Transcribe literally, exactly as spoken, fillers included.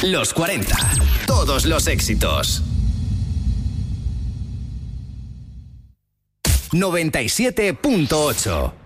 Los cuarenta. Todos los éxitos. noventa y siete punto ocho.